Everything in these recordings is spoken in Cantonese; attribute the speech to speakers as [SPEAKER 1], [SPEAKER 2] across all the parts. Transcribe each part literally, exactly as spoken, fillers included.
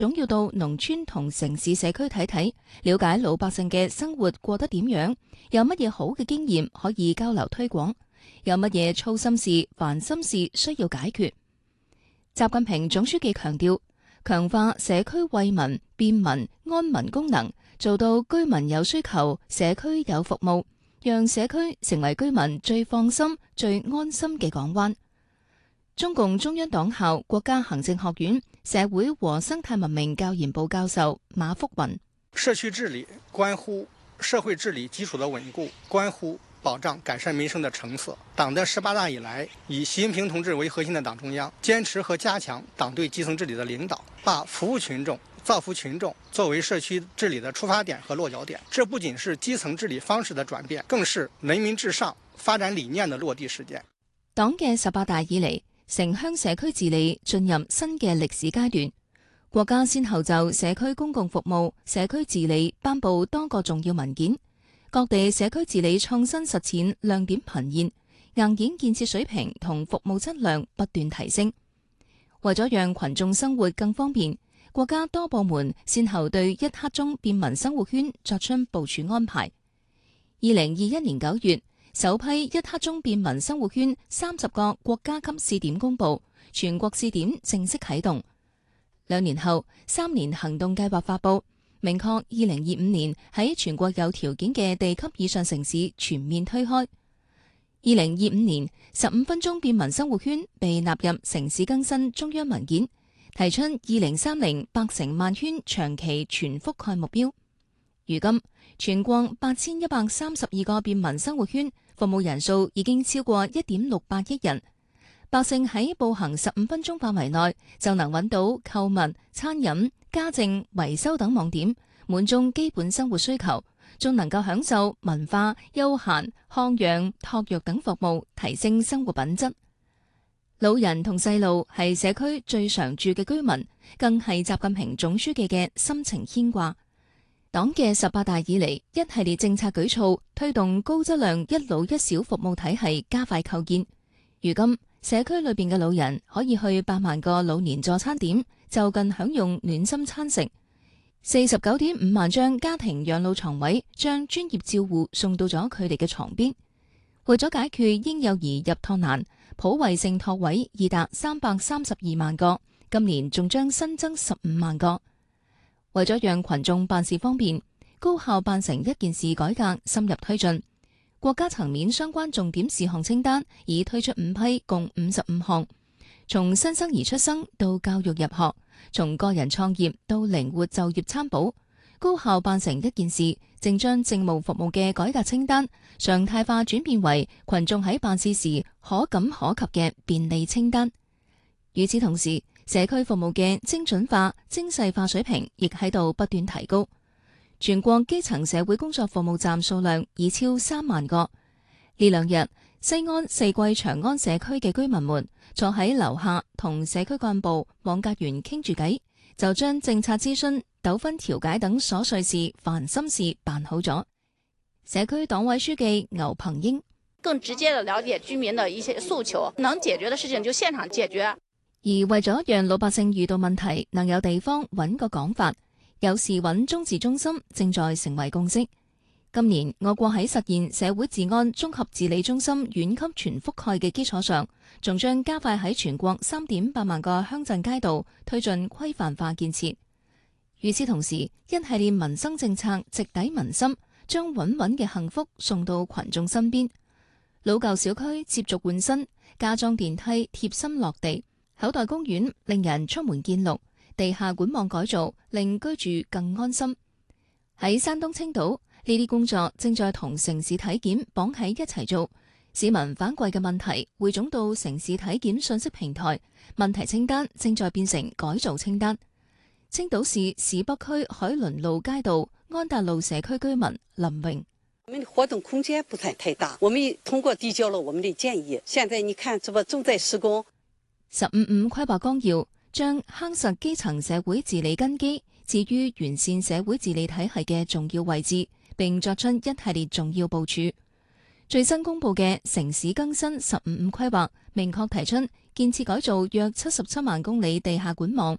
[SPEAKER 1] 總要到農村同城市社區睇睇，了解老百姓嘅生活過得點樣，有乜嘢好嘅經驗可以交流推廣，有乜嘢操心事、煩心事需要解決。習近平總書記強調，強化社區惠民、便民、安民功能，做到居民有需求，社區有服務，讓社區成為居民最放心、最安心嘅港灣。中共中央黨校國家行政學院社會和生態文明教研部教授馬福雲：
[SPEAKER 2] 社區治理關乎社會治理基礎的穩固，關乎保障改善民生的成色。黨的十八大以來，以習近平同志為核心的黨中央堅持和加強黨對基層治理的領導，把服務群眾、造福群眾作為社區治理的出發點和落腳點。這不僅是基層治理方式的轉變，更是人民至上發展理念的落地實踐。
[SPEAKER 1] 黨嘅十八大以嚟，城鄉社區治理進入新嘅歷史階段，國家先後就社區公共服務、社區治理頒布多個重要文件，各地社區治理創新實踐亮點頻現，硬件建設水平同服務質量不斷提升。為咗讓群眾生活更方便，國家多部門先後對一刻鐘便民生活圈作出部署安排。二零二一年九月，首批一刻鐘便民生活圈三十個國家級試點公布，全國試點正式啟動。兩年後，三年行動計劃發布，明確二零二五年喺全國有條件嘅地級以上城市全面推開。二零二五年，十五分鐘便民生活圈被納入城市更新中央文件，提出二零三零百城萬圈長期全覆蓋目標。如今，全國八千一百三十二個便民生活圈服務人數已經超過一點六八億人，百姓喺步行十五分鐘範圍內就能揾到購物、餐飲、家政、維修等網點，滿足基本生活需求，仲能夠享受文化、休閒、康養、托育等服務，提升生活品質。老人同細路係社區最常住嘅居民，更係習近平總書記嘅深情牽掛。黨嘅十八大以嚟，一系列政策舉措推動高質量一老一小服務體系加快構建。如今，社區裏邊嘅老人可以去八萬個老年助餐點就近享用暖心餐食，四十九點五萬張家庭養老床位將專業照護送到咗佢哋嘅床邊。為咗解決嬰幼兒入托難，普惠性托位已達三百三十二萬個，今年仲將新增十五萬個。為咗讓群眾辦事方便，高效辦成一件事改革深入推進，國家層面相關重點事項清單已推出五批，共五十五項。從新生兒出生到教育入學，從個人創業到靈活就業參保，高效辦成一件事，正將政務服務嘅改革清單常態化轉變為群眾喺辦事時可感可及嘅便利清單。與此同時，社區服務嘅精準化、精細化水平亦喺度不斷提高。全國基層社會工作服務站數量已超三萬個。呢兩日，西安四季長安社區嘅居民們坐喺樓下同社區幹部、網格員傾住偈，就將政策諮詢、糾紛調解等瑣碎事、煩心事辦好咗。社區黨委書記牛鵬英：
[SPEAKER 3] 更直接地了解居民的一些訴求，能解決的事情就現場解決。
[SPEAKER 1] 而為咗讓老百姓遇到問題能有地方揾個講法，有事揾中治中心正在成為共識。今年我國喺實現社會治安綜合治理中心縣級全覆蓋嘅基礎上，仲將加快喺全國三點八萬個鄉鎮街道推進規範化建設。與此同時，一系列民生政策直抵民心，將穩穩嘅幸福送到群眾身邊。老舊小區接續換新，加裝電梯貼心落地。口袋公園令人出門見綠，地下管網改造令居住更安心。喺山東青島，呢啲工作正在同城市體檢綁喺一齊做。市民反饋嘅問題匯總到城市體檢信息平台，問題清單正在變成改造清單。青島市市北區海倫路街道安達路社區居民林榮：
[SPEAKER 4] 我們的活動空間不算太大，我們通過遞交了我們的建議。現在你看，這不正在施工。
[SPEAKER 1] 十五五規劃綱要將夯實基層社會治理根基置於完善社會治理體系嘅重要位置，並作出一系列重要部署。最新公布嘅城市更新十五五規劃明確提出建設改造約七十七萬公里地下管網，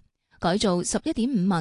[SPEAKER 1] 改造十一點五萬